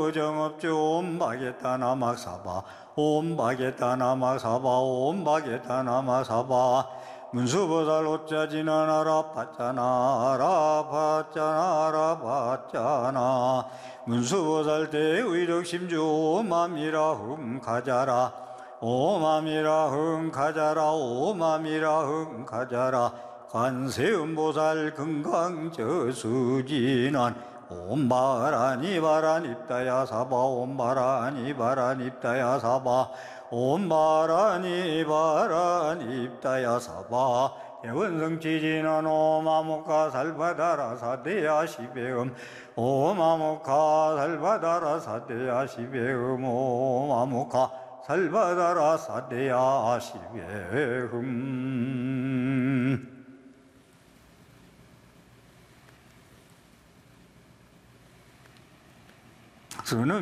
정업주 옴바게타나막사바 옴바게타나막사바 옴바게타나막사바 문수보살 오짜지나나라 팟짜나라 문수보살 대의덕심주 오맘이라 흥가자라 오맘이라 흥가자라 오맘이라 흥가자라 관세음보살 금강저수진한 옴바라니바라닙다야사바 옴바라니바라닙다야사바 옴바라니바라닙다야사바 예원성지진한 오마모카 살바다라 사대야 시베음 오마모카 살바다라 사대야 시베음 오마모카 살바다라 사대야 시베음 저는